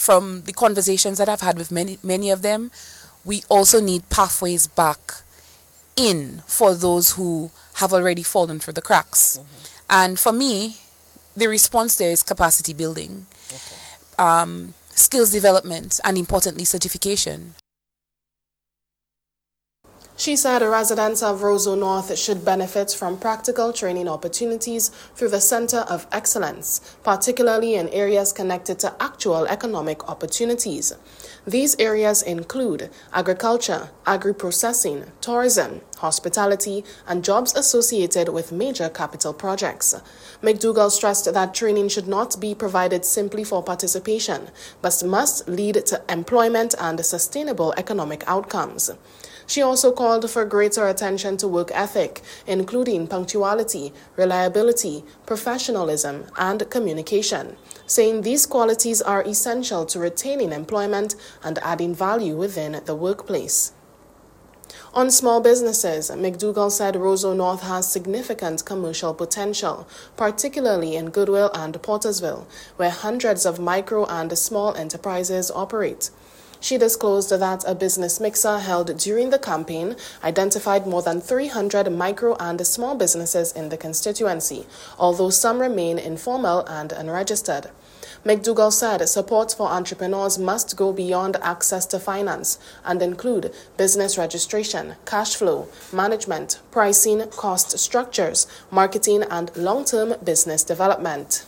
from the conversations that I've had with many of them, we also need pathways back in for those who have already fallen through the cracks. And for me, the response there is capacity building, skills development, and importantly, certification. She said residents of Roseau North should benefit from practical training opportunities through the Center of Excellence, particularly in areas connected to actual economic opportunities. These areas include agriculture, agri-processing, tourism, hospitality, and jobs associated with major capital projects. McDougall stressed that training should not be provided simply for participation, but must lead to employment and sustainable economic outcomes. She also called for greater attention to work ethic, including punctuality, reliability, professionalism, and communication, saying these qualities are essential to retaining employment and adding value within the workplace. On small businesses, McDougall said Roseau North has significant commercial potential, particularly in Goodwill and Portersville, where hundreds of micro and small enterprises operate. She disclosed that a business mixer held during the campaign identified more than 300 micro and small businesses in the constituency, although some remain informal and unregistered. McDougall said support for entrepreneurs must go beyond access to finance and include business registration, cash flow, management, pricing, cost structures, marketing, and long-term business development.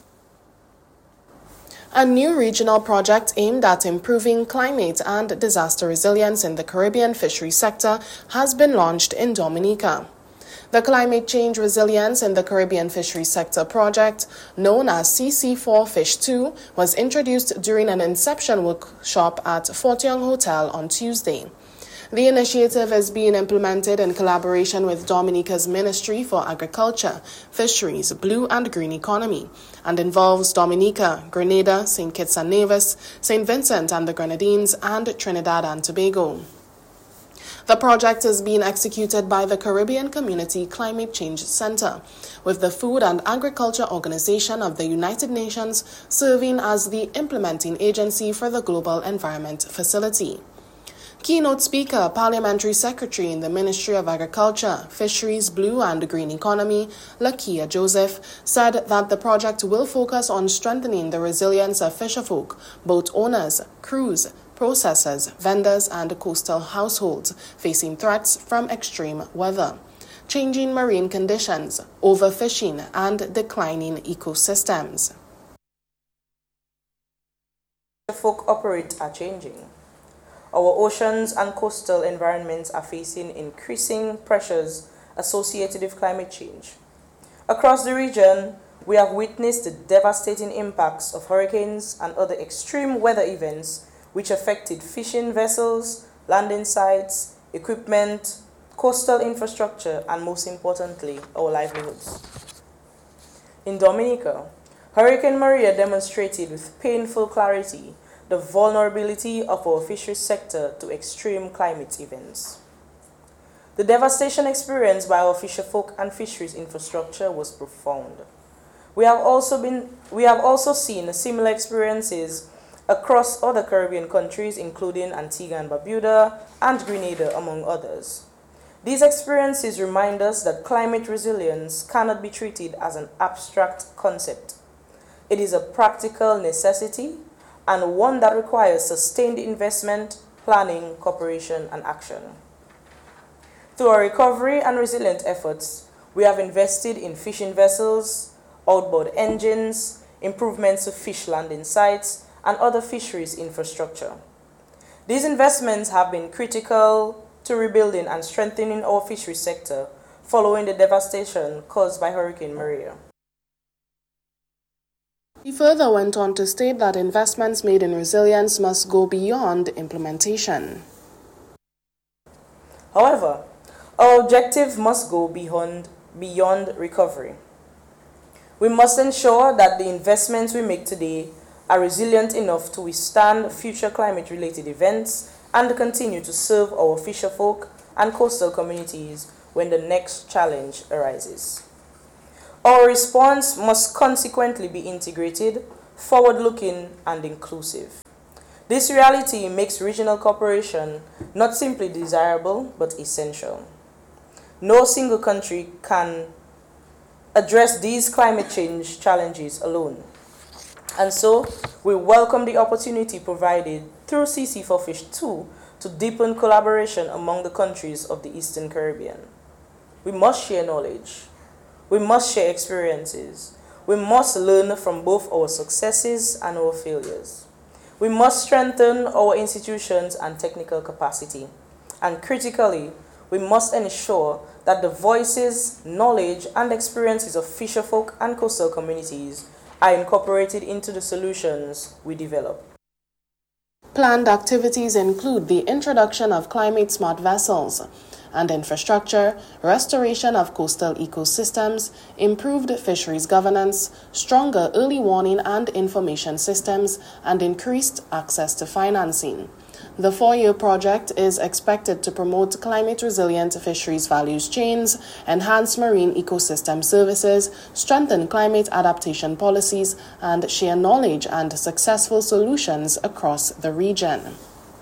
A new regional project aimed at improving climate and disaster resilience in the Caribbean fisheries sector has been launched in Dominica. The Climate Change Resilience in the Caribbean Fisheries Sector project, known as CC4 Fish 2, was introduced during an inception workshop at Fort Young Hotel on Tuesday. The initiative is being implemented in collaboration with Dominica's Ministry for Agriculture, Fisheries, Blue and Green Economy, and involves Dominica, Grenada, St. Kitts and Nevis, St. Vincent and the Grenadines, and Trinidad and Tobago. The project is being executed by the Caribbean Community Climate Change Center, with the Food and Agriculture Organization of the United Nations serving as the implementing agency for the Global Environment Facility. Keynote speaker, Parliamentary Secretary in the Ministry of Agriculture, Fisheries, Blue and Green Economy, Lakia Joseph, said that the project will focus on strengthening the resilience of fisherfolk, boat owners, crews, processors, vendors, and coastal households facing threats from extreme weather, changing marine conditions, overfishing, and declining ecosystems. Folk operate are changing. Our oceans and coastal environments are facing increasing pressures associated with climate change. Across the region, we have witnessed the devastating impacts of hurricanes and other extreme weather events which affected fishing vessels, landing sites, equipment, coastal infrastructure, and most importantly, our livelihoods. In Dominica, Hurricane Maria demonstrated with painful clarity the vulnerability of our fisheries sector to extreme climate events. The devastation experienced by our fisherfolk and fisheries infrastructure was profound. We have also seen similar experiences across other Caribbean countries, including Antigua and Barbuda and Grenada, among others. These experiences remind us that climate resilience cannot be treated as an abstract concept. It is a practical necessity and one that requires sustained investment, planning, cooperation, and action. Through our recovery and resilient efforts, we have invested in fishing vessels, outboard engines, improvements to fish landing sites, and other fisheries infrastructure. These investments have been critical to rebuilding and strengthening our fisheries sector following the devastation caused by Hurricane Maria. He further went on to state that investments made in resilience must go beyond implementation. However, our objective must go beyond recovery. We must ensure that the investments we make today are resilient enough to withstand future climate-related events and continue to serve our fisherfolk and coastal communities when the next challenge arises. Our response must consequently be integrated, forward-looking, and inclusive. This reality makes regional cooperation not simply desirable, but essential. No single country can address these climate change challenges alone. And so, we welcome the opportunity provided through CC4Fish 2 to deepen collaboration among the countries of the Eastern Caribbean. We must share knowledge. We must share experiences. We must learn from both our successes and our failures. We must strengthen our institutions and technical capacity. And critically, we must ensure that the voices, knowledge, and experiences of fisherfolk and coastal communities are incorporated into the solutions we develop. Planned activities include the introduction of climate-smart vessels and infrastructure, restoration of coastal ecosystems, improved fisheries governance, stronger early warning and information systems, and increased access to financing. The 4-year project is expected to promote climate-resilient fisheries values chains, enhance marine ecosystem services, strengthen climate adaptation policies, and share knowledge and successful solutions across the region.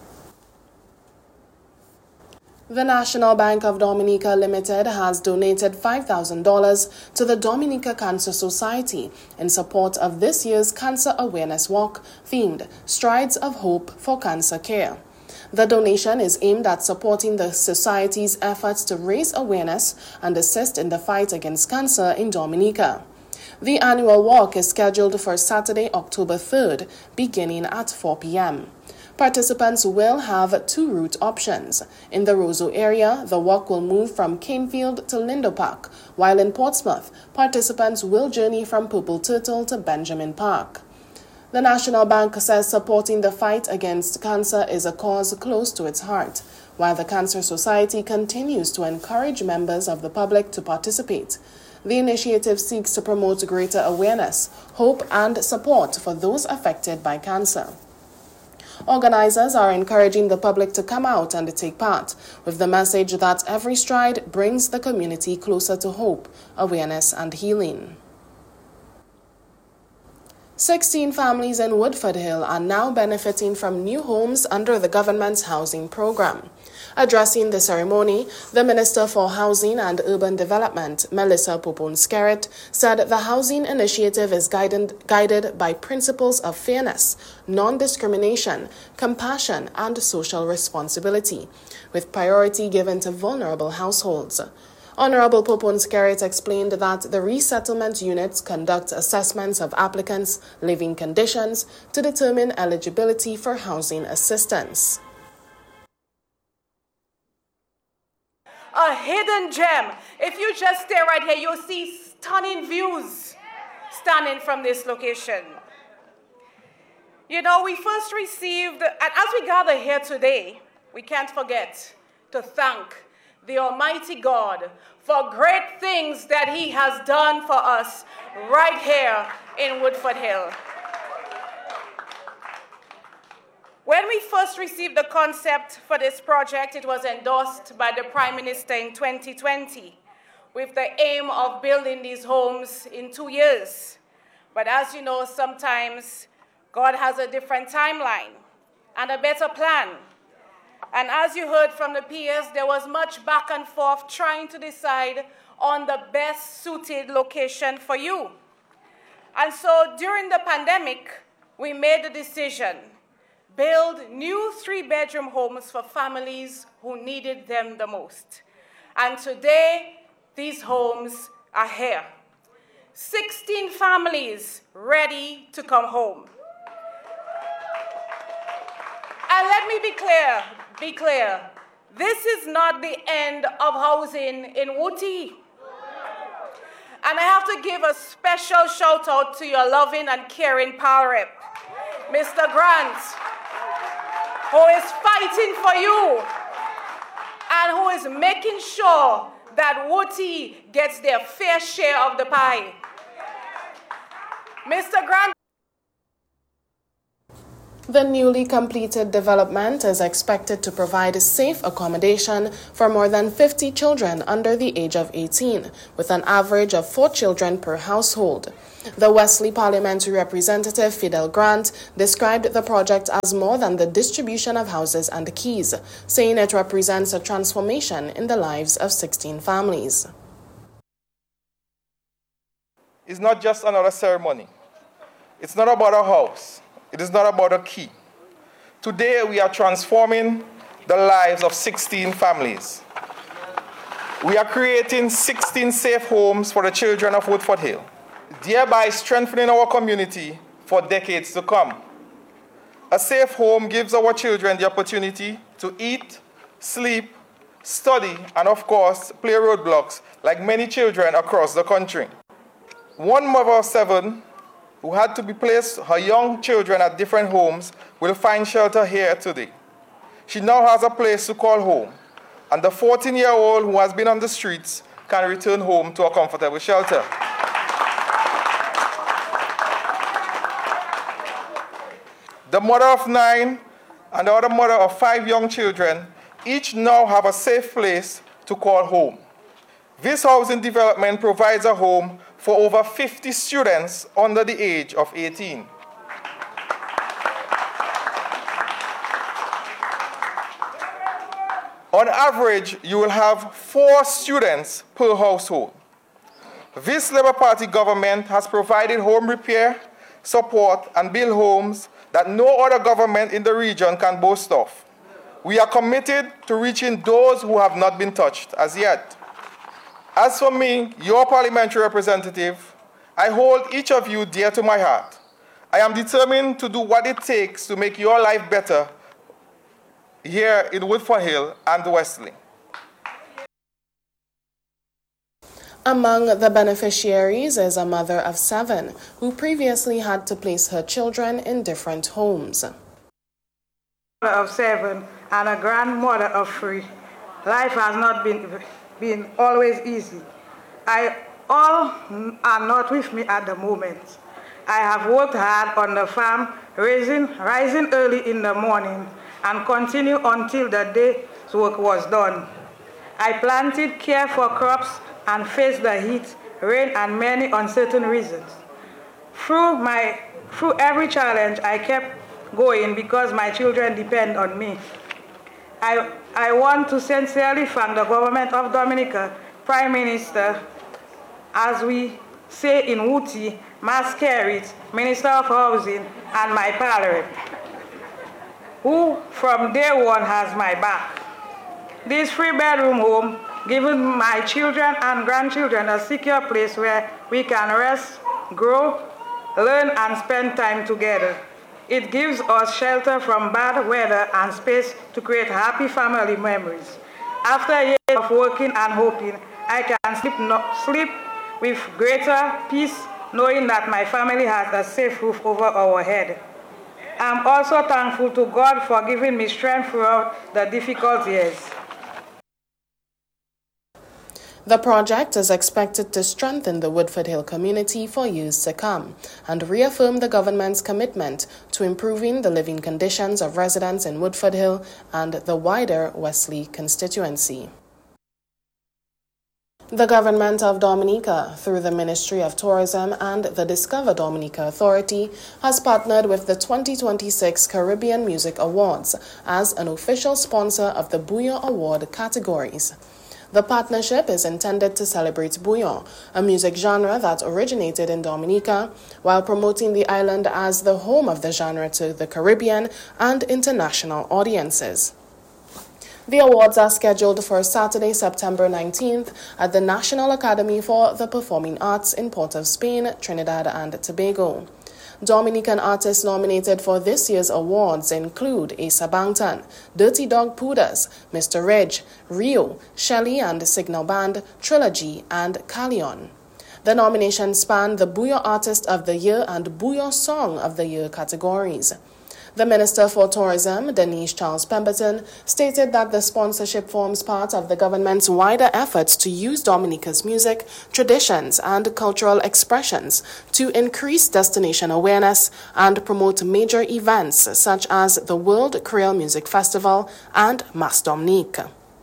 The National Bank of Dominica Limited has donated $5,000 to the Dominica Cancer Society in support of this year's Cancer Awareness Walk themed Strides of Hope for Cancer Care. The donation is aimed at supporting the Society's efforts to raise awareness and assist in the fight against cancer in Dominica. The annual walk is scheduled for Saturday, October 3rd, beginning at 4 p.m. Participants will have 2 route options. In the Roseau area, the walk will move from Canefield to Lindo Park, while in Portsmouth, participants will journey from Purple Turtle to Benjamin Park. The National Bank says supporting the fight against cancer is a cause close to its heart, while the Cancer Society continues to encourage members of the public to participate. The initiative seeks to promote greater awareness, hope, and support for those affected by cancer. Organizers are encouraging the public to come out and take part, with the message that every stride brings the community closer to hope, awareness, and healing. 16 families in Woodford Hill are now benefiting from new homes under the government's housing program. Addressing the ceremony, the Minister for Housing and Urban Development, Melissa Popon-Skerrit, said the housing initiative is guided by principles of fairness, non-discrimination, compassion, and social responsibility, with priority given to vulnerable households. Honorable Popon-Skerrit explained that the resettlement units conduct assessments of applicants' living conditions to determine eligibility for housing assistance. A hidden gem. If you just stay right here, you'll see stunning views standing from this location. You know, we first received, and as we gather here today, we can't forget to thank the Almighty God for great things that He has done for us right here in Woodford Hill. When we first received the concept for this project, it was endorsed by the Prime Minister in 2020 with the aim of building these homes in 2 years. But as you know, sometimes God has a different timeline and a better plan. And as you heard from the peers, there was much back and forth trying to decide on the best suited location for you. And so during the pandemic, we made the decision: build new 3-bedroom homes for families who needed them the most. And today, these homes are here. 16 families ready to come home. And let me be clear, this is not the end of housing in Wooty. And I have to give a special shout out to your loving and caring power rep, Mr. Grant, who is fighting for you and who is making sure that Wooty gets their fair share of the pie. Mr. Grant. The newly completed development is expected to provide safe accommodation for more than 50 children under the age of 18, with an average of 4 children per household. The Wesley parliamentary representative Fidel Grant described the project as more than the distribution of houses and keys, saying it represents a transformation in the lives of 16 families. It's not just another ceremony. It's not about a house. It is not about a key. Today, we are transforming the lives of 16 families. We are creating 16 safe homes for the children of Woodford Hill, thereby strengthening our community for decades to come. A safe home gives our children the opportunity to eat, sleep, study, and of course, play roadblocks like many children across the country. One mother of 7 who had to place her young children at different homes will find shelter here today. She now has a place to call home, and the 14-year-old who has been on the streets can return home to a comfortable shelter. The mother of 9 and the other mother of 5 young children each now have a safe place to call home. This housing development provides a home for over 50 students under the age of 18. On average, you will have 4 students per household. This Labour Party government has provided home repair, support, and build homes that no other government in the region can boast of. We are committed to reaching those who have not been touched as yet. As for me, your parliamentary representative, I hold each of you dear to my heart. I am determined to do what it takes to make your life better here in Woodford Hill and Wesley. Among the beneficiaries is a mother of 7 who previously had to place her children in different homes. Mother of 7 and a grandmother of 3. Life has not been always easy. All are not with me at the moment. I have worked hard on the farm, rising early in the morning and continue until the day's work was done. I planted, cared for crops, and faced the heat, rain, and many uncertain reasons. Through every challenge, I kept going because my children depend on me. I want to sincerely thank the government of Dominica, Prime Minister, as we say in Wuti, Mascarit, Minister of Housing, and my parliament, who from day one has my back. This 3-bedroom home gives my children and grandchildren a secure place where we can rest, grow, learn, and spend time together. It gives us shelter from bad weather and space to create happy family memories. After years of working and hoping, I can sleep with greater peace, knowing that my family has a safe roof over our head. I'm also thankful to God for giving me strength throughout the difficult years. The project is expected to strengthen the Woodford Hill community for years to come and reaffirm the government's commitment to improving the living conditions of residents in Woodford Hill and the wider Wesley constituency. The government of Dominica, through the Ministry of Tourism and the Discover Dominica Authority, has partnered with the 2026 Caribbean Music Awards as an official sponsor of the Bouillon Award categories. The partnership is intended to celebrate bouillon, a music genre that originated in Dominica, while promoting the island as the home of the genre to the Caribbean and international audiences. The awards are scheduled for Saturday, September 19th at the National Academy for the Performing Arts in Port of Spain, Trinidad and Tobago. Dominican artists nominated for this year's awards include Asa Bangtan, Dirty Dog Pudas, Mr. Reg, Rio, Shelley and Signal Band, Trilogy, and Callion. The nominations span the Bouillon Artist of the Year and Bouillon Song of the Year categories. The Minister for Tourism, Denise Charles Pemberton, stated that the sponsorship forms part of the government's wider efforts to use Dominica's music, traditions, and cultural expressions to increase destination awareness and promote major events such as the World Creole Music Festival and Mas Dominique.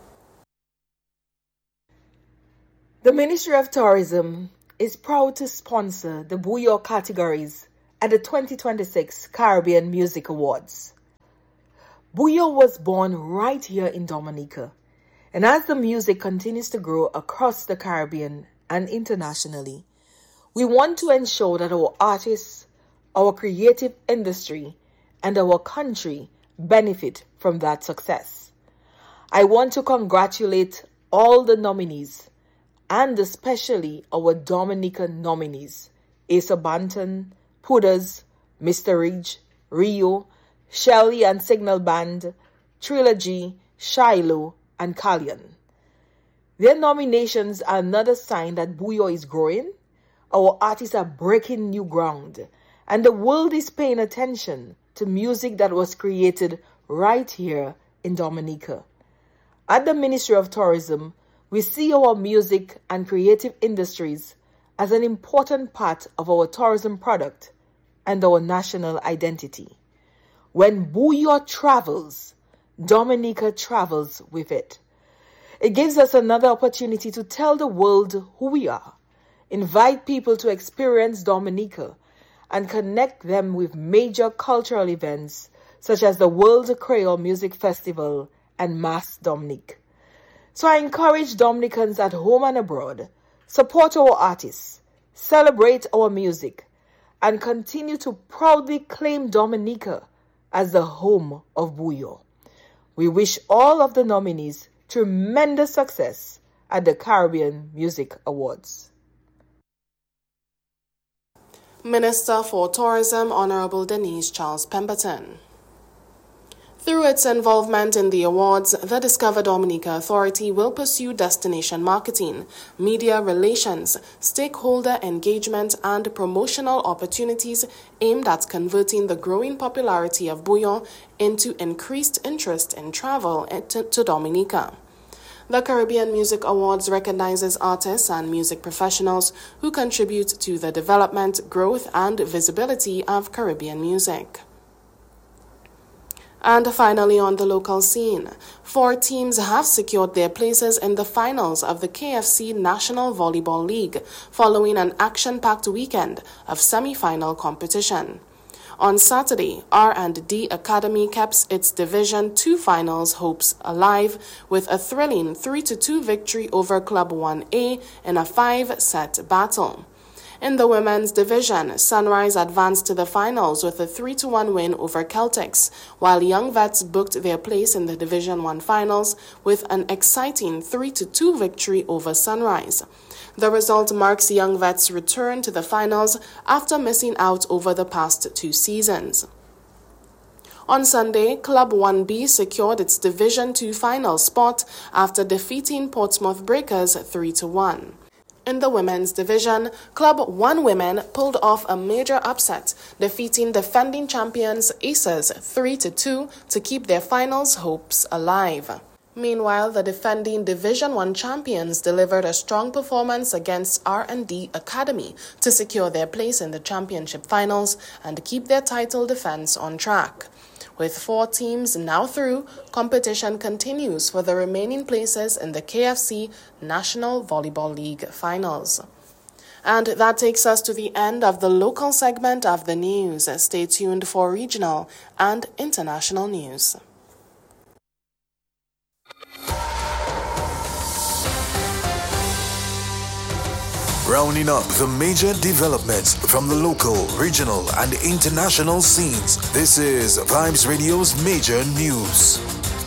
The Ministry of Tourism is proud to sponsor the Buyo categories at the 2026 Caribbean Music Awards. Buyo was born right here in Dominica, and as the music continues to grow across the Caribbean and internationally, we want to ensure that our artists, our creative industry, and our country benefit from that success. I want to congratulate all the nominees, and especially our Dominican nominees, Asa Banton, Pudas, Mr. Ridge, Rio, Shelley and Signal Band, Trilogy, Shiloh, and Callion. Their nominations are another sign that Buyo is growing, our artists are breaking new ground, and the world is paying attention to music that was created right here in Dominica. At the Ministry of Tourism, we see our music and creative industries as an important part of our tourism product and our national identity. When Buyo travels, Dominica travels with it. It gives us another opportunity to tell the world who we are, invite people to experience Dominica, and connect them with major cultural events such as the World Creole Music Festival and Mas Dominique. So I encourage Dominicans at home and abroad, support our artists, celebrate our music, and continue to proudly claim Dominica as the home of Buyo. We wish all of the nominees tremendous success at the Caribbean Music Awards. Minister for Tourism, Honorable Denise Charles Pemberton. Through its involvement in the awards, the Discover Dominica Authority will pursue destination marketing, media relations, stakeholder engagement, and promotional opportunities aimed at converting the growing popularity of Buyo into increased interest in travel to Dominica. The Caribbean Music Awards recognizes artists and music professionals who contribute to the development, growth, and visibility of Caribbean music. And finally, on the local scene, 4 teams have secured their places in the finals of the KFC National Volleyball League following an action-packed weekend of semi-final competition. On Saturday, R&D Academy kept its Division II finals hopes alive with a thrilling 3-2 victory over Club 1A in a 5-set battle. In the women's division, Sunrise advanced to the finals with a 3-1 win over Celtics, while Young Vets booked their place in the Division I finals with an exciting 3-2 victory over Sunrise. The result marks Young Vets' return to the finals after missing out over the past 2 seasons. On Sunday, Club 1B secured its Division II final spot after defeating Portsmouth Breakers 3-1. In the women's division, Club 1 Women pulled off a major upset, defeating defending champions Aces 3-2 to keep their finals hopes alive. Meanwhile, the defending Division I champions delivered a strong performance against R&D Academy to secure their place in the championship finals and keep their title defense on track. With 4 teams now through, competition continues for the remaining places in the KFC National Volleyball League finals. And that takes us to the end of the local segment of the news. Stay tuned for regional and international news. Rounding up the major developments from the local, regional, and international scenes. This is Vibes Radio's Major News.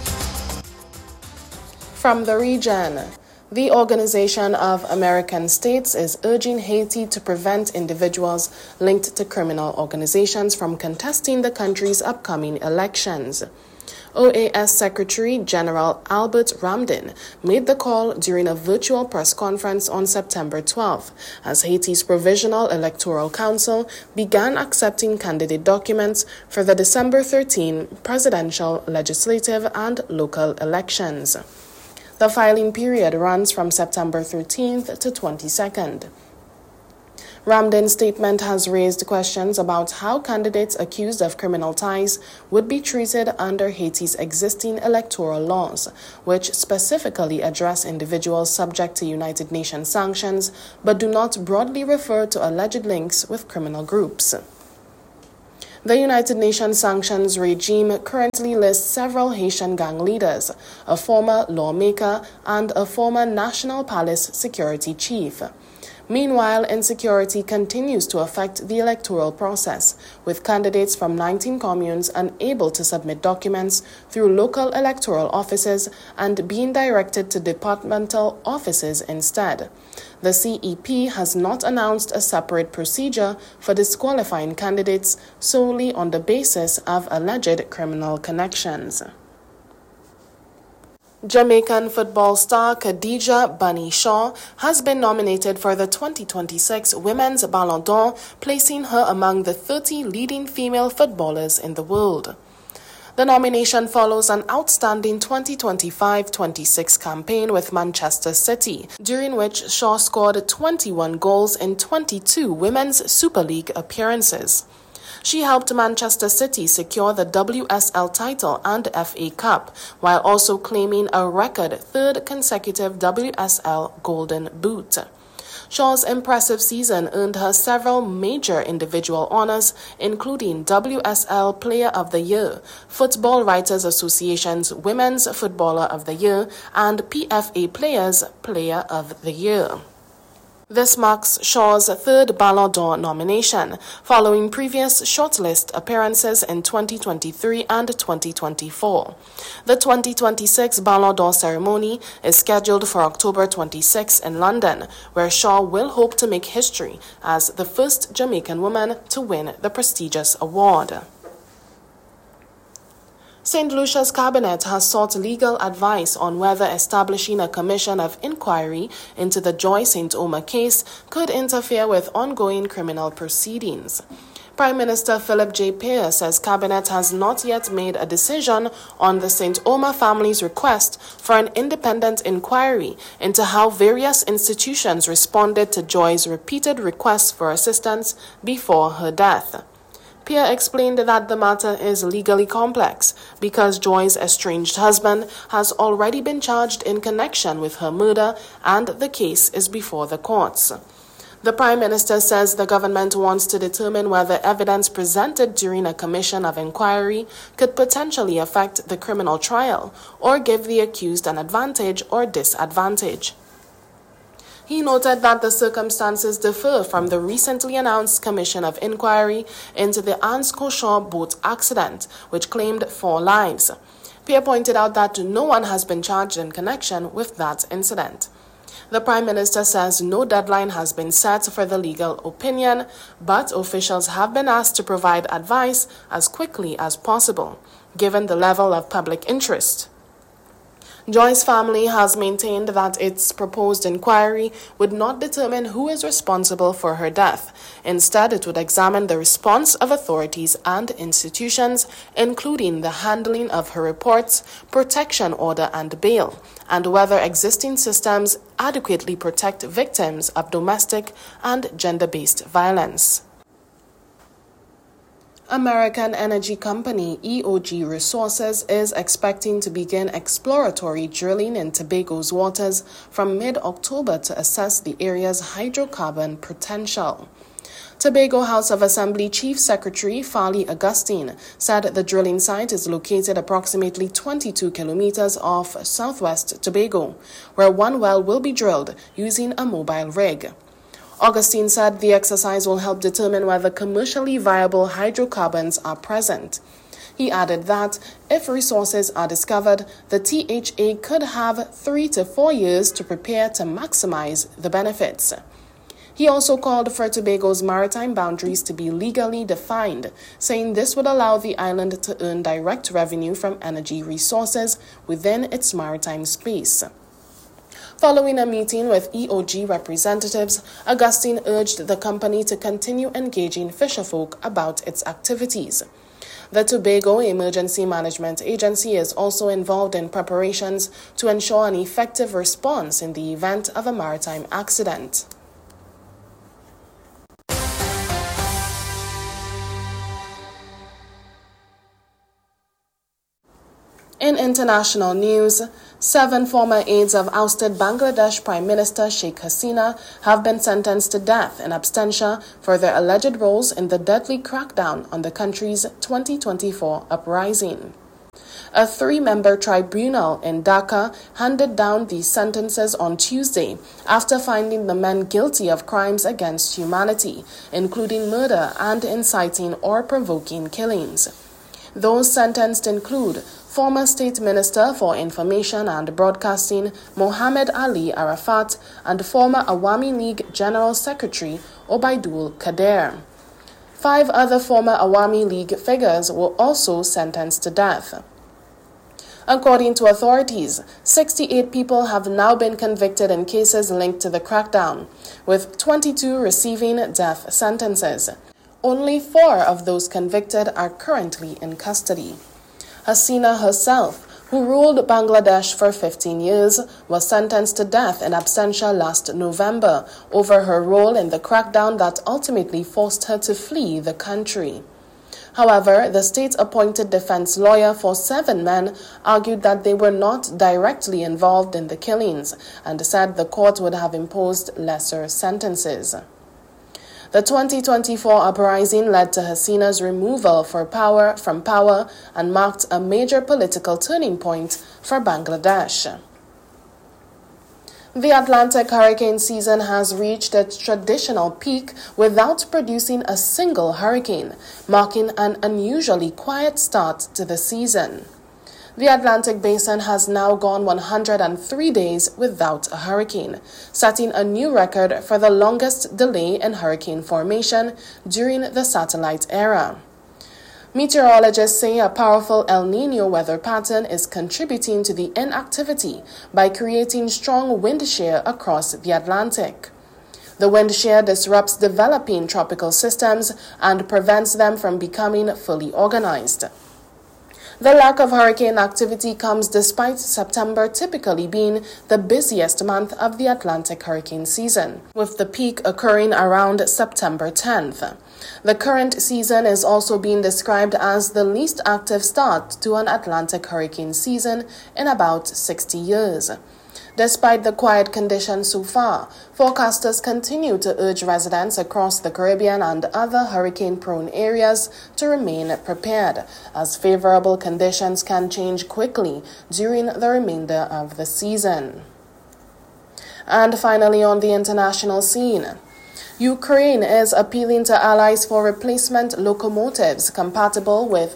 From the region, the Organization of American States is urging Haiti to prevent individuals linked to criminal organizations from contesting the country's upcoming elections. OAS Secretary General Albert Ramdin made the call during a virtual press conference on September 12, as Haiti's Provisional Electoral Council began accepting candidate documents for the December 13 presidential, legislative, and local elections. The filing period runs from September 13th to 22nd. Ramdin's statement has raised questions about how candidates accused of criminal ties would be treated under Haiti's existing electoral laws, which specifically address individuals subject to United Nations sanctions but do not broadly refer to alleged links with criminal groups. The United Nations sanctions regime currently lists several Haitian gang leaders, a former lawmaker, and a former National Palace security chief. Meanwhile, insecurity continues to affect the electoral process, with candidates from 19 communes unable to submit documents through local electoral offices and being directed to departmental offices instead. The CEP has not announced a separate procedure for disqualifying candidates solely on the basis of alleged criminal connections. Jamaican football star Khadija Bunny Shaw has been nominated for the 2026 Women's Ballon d'Or, placing her among the 30 leading female footballers in the world. The nomination follows an outstanding 2025-26 campaign with Manchester City, during which Shaw scored 21 goals in 22 Women's Super League appearances. She helped Manchester City secure the WSL title and FA Cup, while also claiming a record third consecutive WSL Golden Boot. Shaw's impressive season earned her several major individual honors, including WSL Player of the Year, Football Writers Association's Women's Footballer of the Year, and PFA Players Player of the Year. This marks Shaw's third Ballon d'Or nomination, following previous shortlist appearances in 2023 and 2024. The 2026 Ballon d'Or ceremony is scheduled for October 26 in London, where Shaw will hope to make history as the first Jamaican woman to win the prestigious award. St. Lucia's cabinet has sought legal advice on whether establishing a commission of inquiry into the Joy St. Omer case could interfere with ongoing criminal proceedings. Prime Minister Philip J. Pearce says cabinet has not yet made a decision on the St. Omer family's request for an independent inquiry into how various institutions responded to Joy's repeated requests for assistance before her death. Pierre explained that the matter is legally complex because Joy's estranged husband has already been charged in connection with her murder and the case is before the courts. The Prime Minister says the government wants to determine whether evidence presented during a commission of inquiry could potentially affect the criminal trial or give the accused an advantage or disadvantage. He noted that the circumstances differ from the recently announced Commission of Inquiry into the Anse Cochon boat accident, which claimed 4 lives. Pierre pointed out that no one has been charged in connection with that incident. The Prime Minister says no deadline has been set for the legal opinion, but officials have been asked to provide advice as quickly as possible, given the level of public interest. Joy's family has maintained that its proposed inquiry would not determine who is responsible for her death. Instead, it would examine the response of authorities and institutions, including the handling of her reports, protection order and bail, and whether existing systems adequately protect victims of domestic and gender-based violence. American energy company EOG Resources is expecting to begin exploratory drilling in Tobago's waters from mid-October to assess the area's hydrocarbon potential. Tobago House of Assembly Chief Secretary Farley Augustine said the drilling site is located approximately 22 kilometers off southwest Tobago, where one well will be drilled using a mobile rig. Augustine said the exercise will help determine whether commercially viable hydrocarbons are present. He added that if resources are discovered, the THA could have 3 to 4 years to prepare to maximize the benefits. He also called for Tobago's maritime boundaries to be legally defined, saying this would allow the island to earn direct revenue from energy resources within its maritime space. Following a meeting with EOG representatives, Augustine urged the company to continue engaging fisherfolk about its activities. The Tobago Emergency Management Agency is also involved in preparations to ensure an effective response in the event of a maritime accident. In international news, 7 former aides of ousted Bangladesh Prime Minister Sheikh Hasina have been sentenced to death in absentia for their alleged roles in the deadly crackdown on the country's 2024 uprising. A 3-member tribunal in Dhaka handed down these sentences on Tuesday after finding the men guilty of crimes against humanity, including murder and inciting or provoking killings. Those sentenced include former State Minister for Information and Broadcasting Mohammed Ali Arafat and former Awami League General Secretary Obaidul Kader. 5 other former Awami League figures were also sentenced to death. According to authorities, 68 people have now been convicted in cases linked to the crackdown, with 22 receiving death sentences. Only 4 of those convicted are currently in custody. Hasina herself, who ruled Bangladesh for 15 years, was sentenced to death in absentia last November over her role in the crackdown that ultimately forced her to flee the country. However, the state-appointed defense lawyer for 7 men argued that they were not directly involved in the killings and said the court would have imposed lesser sentences. The 2024 uprising led to Hasina's removal from power and marked a major political turning point for Bangladesh. The Atlantic hurricane season has reached its traditional peak without producing a single hurricane, marking an unusually quiet start to the season. The Atlantic Basin has now gone 103 days without a hurricane, setting a new record for the longest delay in hurricane formation during the satellite era. Meteorologists say a powerful El Niño weather pattern is contributing to the inactivity by creating strong wind shear across the Atlantic. The wind shear disrupts developing tropical systems and prevents them from becoming fully organized. The lack of hurricane activity comes despite September typically being the busiest month of the Atlantic hurricane season, with the peak occurring around September 10th. The current season is also being described as the least active start to an Atlantic hurricane season in about 60 years. Despite the quiet conditions so far, forecasters continue to urge residents across the Caribbean and other hurricane-prone areas to remain prepared, as favorable conditions can change quickly during the remainder of the season. And finally, on the international scene, Ukraine is appealing to allies for replacement locomotives compatible with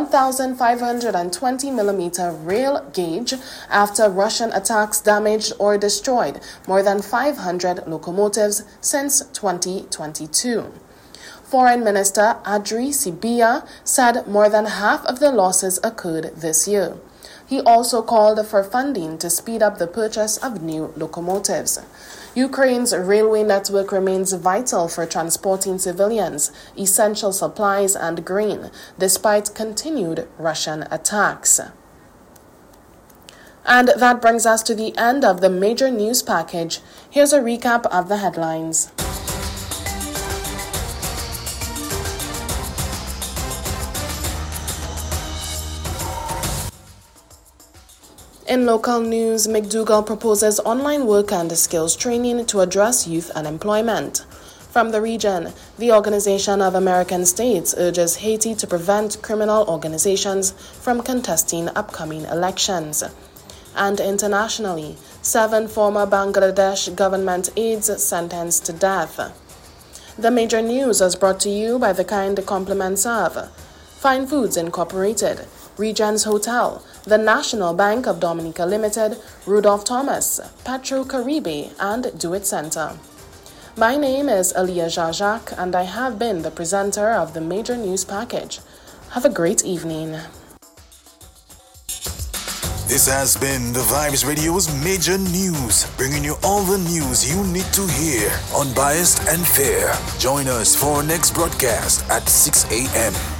1,520mm rail gauge after Russian attacks damaged or destroyed more than 500 locomotives since 2022. Foreign Minister Andriy Sybiha said more than half of the losses occurred this year. He also called for funding to speed up the purchase of new locomotives. Ukraine's railway network remains vital for transporting civilians, essential supplies, and grain, despite continued Russian attacks. And that brings us to the end of the major news package. Here's a recap of the headlines. In local news, McDougall proposes online work and skills training to address youth unemployment. From the region, the Organization of American States urges Haiti to prevent criminal organizations from contesting upcoming elections. And internationally, 7 former Bangladesh government aides sentenced to death. The major news was brought to you by the kind compliments of Fine Foods Incorporated, Regents Hotel, the National Bank of Dominica Limited, Rudolph Thomas, Petro Caribe, and Do It Center. My name is Aliyah Jajak, and I have been the presenter of the Major News Package. Have a great evening. This has been the Vibes Radio's Major News, bringing you all the news you need to hear, unbiased and fair. Join us for our next broadcast at 6 a.m.